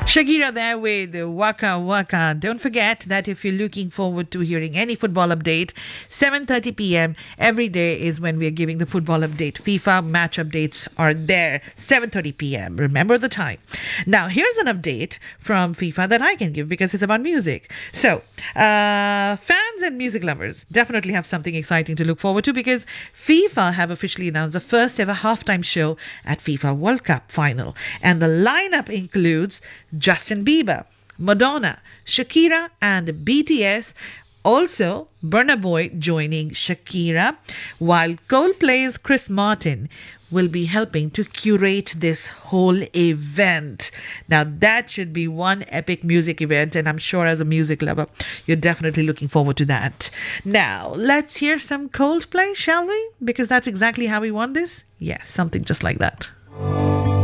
Shakira there with Waka Waka. Don't forget that if you're looking forward to hearing any football update, 7:30 p.m. every day is when we're giving the football update. FIFA match updates are there, 7:30 p.m. Remember the time. Now, here's an update from FIFA that I can give because it's about music. So, fans and music lovers definitely have something exciting to look forward to because FIFA have officially announced the first ever halftime show at FIFA World Cup final. And the lineup includes Justin Bieber, Madonna, Shakira, and BTS. Also, Burna Boy joining Shakira, while Coldplay's Chris Martin will be helping to curate this whole event. Now, that should be one epic music event, and I'm sure as a music lover, you're definitely looking forward to that. Now, let's hear some Coldplay, shall we? Because that's exactly how we want this. Yes, something just like that.